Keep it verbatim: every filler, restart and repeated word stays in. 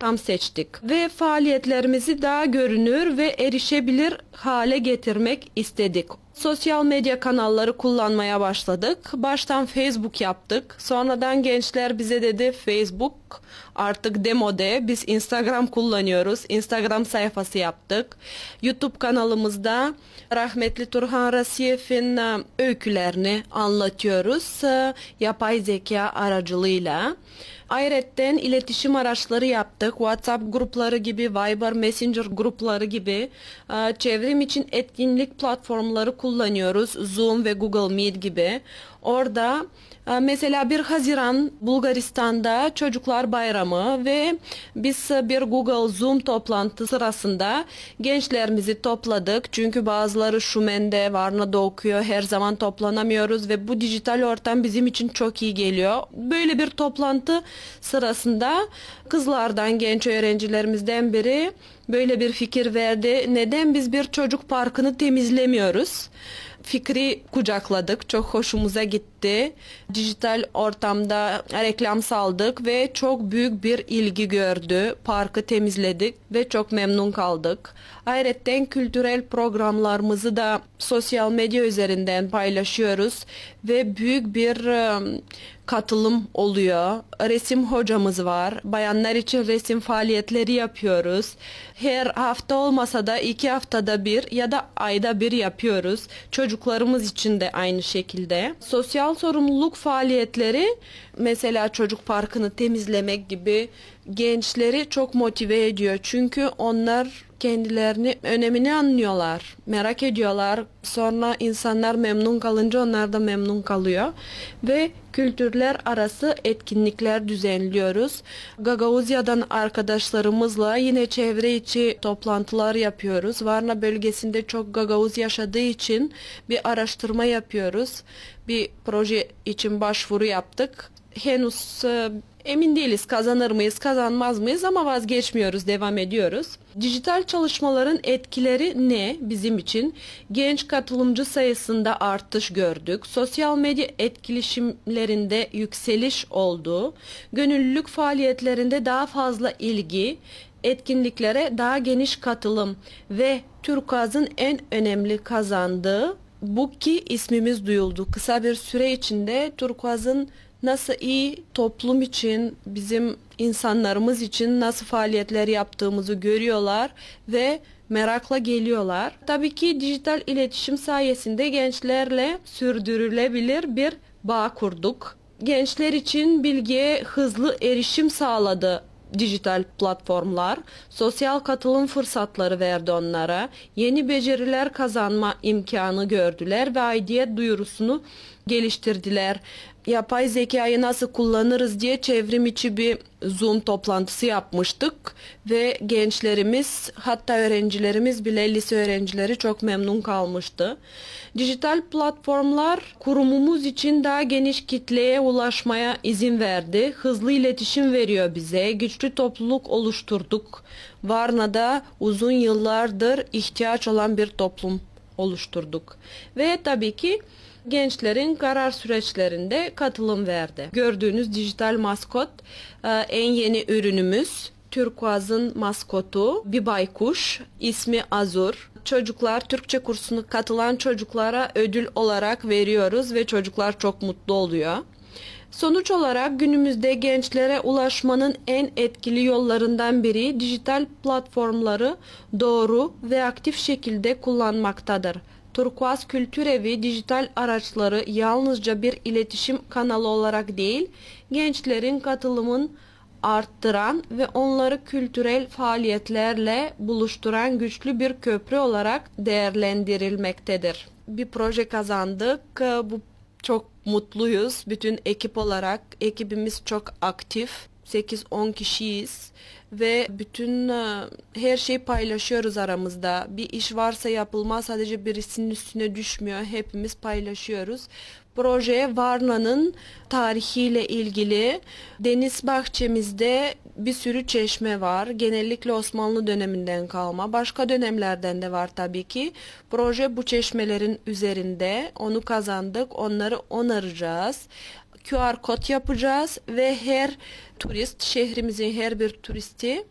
ortam seçtik ve faaliyetlerimizi daha görünür ve erişebilir hale getirmek istedik. Sosyal medya kanalları kullanmaya başladık. Baştan Facebook yaptık. Sonradan gençler bize dedi Facebook artık demode. Biz Instagram kullanıyoruz. Instagram sayfası yaptık. YouTube kanalımızda rahmetli Turhan Rasiyev'in öykülerini anlatıyoruz. Yapay zeka aracılığıyla. Ayrıca iletişim araçları yaptık. WhatsApp grupları gibi, Viber, Messenger grupları gibi çevrim için etkinlik platformları kullanıyoruz. Zoom ve Google Meet gibi. Orada mesela bir Haziran Bulgaristan'da Çocuklar Bayramı ve biz bir Google Zoom toplantı sırasında gençlerimizi topladık. Çünkü bazıları Şumen'de, Varna'da okuyor. Her zaman toplanamıyoruz ve bu dijital ortam bizim için çok iyi geliyor. Böyle bir toplantı sırasında kızlardan, genç öğrencilerimizden biri böyle bir fikir verdi. Neden biz bir çocuk parkını temizlemiyoruz? Fikri kucakladık. Çok hoşumuza gitti. Dijital ortamda reklam saldık ve çok büyük bir ilgi gördü. Parkı temizledik ve çok memnun kaldık. Ayrıca kültürel programlarımızı da sosyal medya üzerinden paylaşıyoruz ve büyük bir katılım oluyor. Resim hocamız var. Bayanlar için resim faaliyetleri yapıyoruz. Her hafta olmasa da iki haftada bir ya da ayda bir yapıyoruz. Çocuklarımız için de aynı şekilde. Sosyal sorumluluk faaliyetleri, mesela çocuk parkını temizlemek gibi, gençleri çok motive ediyor. Çünkü onlar kendilerini, önemini anlıyorlar, merak ediyorlar. Sonra insanlar memnun kalınca onlar da memnun kalıyor. Ve kültürler arası etkinlikler düzenliyoruz. Gagauzya'dan arkadaşlarımızla yine çevre içi toplantılar yapıyoruz. Varna bölgesinde çok Gagauz yaşadığı için bir araştırma yapıyoruz. Bir proje için başvuru yaptık. Henüz emin değiliz, kazanır mıyız, kazanmaz mıyız, ama vazgeçmiyoruz, devam ediyoruz. Dijital çalışmaların etkileri ne bizim için? Genç katılımcı sayısında artış gördük. Sosyal medya etkileşimlerinde yükseliş oldu. Gönüllülük faaliyetlerinde daha fazla ilgi, etkinliklere daha geniş katılım ve Turkuaz'ın en önemli kazandığı bu ki ismimiz duyuldu. Kısa bir süre içinde Turkuaz'ın nasıl iyi toplum için, bizim insanlarımız için nasıl faaliyetler yaptığımızı görüyorlar ve merakla geliyorlar. Tabii ki dijital iletişim sayesinde gençlerle sürdürülebilir bir bağ kurduk. Gençler için bilgiye hızlı erişim sağladı dijital platformlar, sosyal katılım fırsatları verdi onlara, yeni beceriler kazanma imkanı gördüler ve aidiyet duyurusunu geliştirdiler. Yapay zekayı nasıl kullanırız diye çevrim içi bir Zoom toplantısı yapmıştık ve gençlerimiz, hatta öğrencilerimiz bile, lise öğrencileri çok memnun kalmıştı. Dijital platformlar kurumumuz için daha geniş kitleye ulaşmaya izin verdi. Hızlı iletişim veriyor bize. Güçlü topluluk oluşturduk. Varna'da uzun yıllardır ihtiyaç olan bir toplum oluşturduk. Ve tabii ki gençlerin karar süreçlerinde katılım verdi. Gördüğünüz dijital maskot en yeni ürünümüz. Turkuaz'ın maskotu bir baykuş, ismi Azur. Çocuklar, Türkçe kursuna katılan çocuklara ödül olarak veriyoruz ve çocuklar çok mutlu oluyor. Sonuç olarak günümüzde gençlere ulaşmanın en etkili yollarından biri dijital platformları doğru ve aktif şekilde kullanmaktadır. Turkuaz Kültür Evi dijital araçları yalnızca bir iletişim kanalı olarak değil, gençlerin katılımını arttıran ve onları kültürel faaliyetlerle buluşturan güçlü bir köprü olarak değerlendirilmektedir. Bir proje kazandık. Bu çok mutluyuz. Bütün ekip olarak ekibimiz çok aktif. sekiz on kişiyiz ve bütün her şeyi paylaşıyoruz aramızda. Bir iş varsa yapılmaz, sadece birisinin üstüne düşmüyor. Hepimiz paylaşıyoruz. Proje Varna'nın tarihiyle ilgili. Deniz bahçemizde bir sürü çeşme var. Genellikle Osmanlı döneminden kalma. Başka dönemlerden de var tabii ki. Proje bu çeşmelerin üzerinde. Onu kazandık. Onları onaracağız. Q R kod yapacağız ve her turist, şehrimizin her bir turisti